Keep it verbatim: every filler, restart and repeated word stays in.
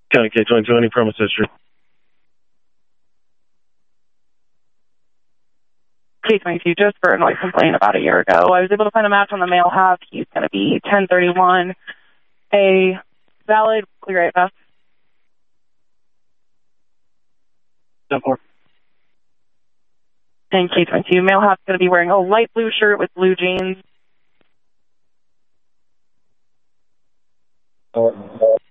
County K twenty-two, any premise history? K twenty-two, just for a noise complaint about a year ago. I was able to find a match on the male half. He's going to be ten thirty-one. A valid clear eight vest. ten four. And K twenty-two, male half's going to be wearing a light blue shirt with blue jeans. Oh.